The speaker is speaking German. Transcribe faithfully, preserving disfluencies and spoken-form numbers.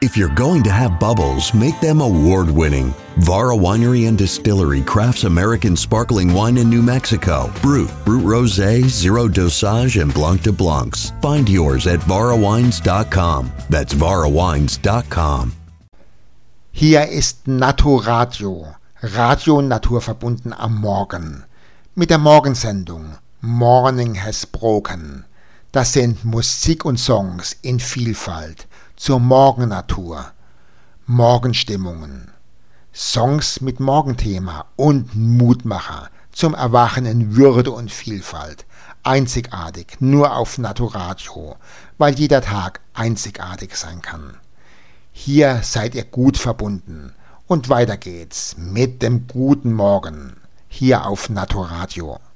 If you're going to have bubbles, make them award-winning. Vara Winery and Distillery crafts American sparkling wine in New Mexico. Brut, Brut Rosé, Zero Dosage, and Blanc de Blancs. Find yours at vara wines dot com. That's vara wines dot com. Hier ist Naturradio, Radio naturverbunden am Morgen. Mit der Morgensendung Morning Has Broken. Das sind Musik und Songs in Vielfalt zur Morgennatur, Morgenstimmungen, Songs mit Morgenthema und Mutmacher zum Erwachen in Würde und Vielfalt, einzigartig nur auf Naturradio, weil jeder Tag einzigartig sein kann. Hier seid ihr gut verbunden und weiter geht's mit dem guten Morgen hier auf Naturradio.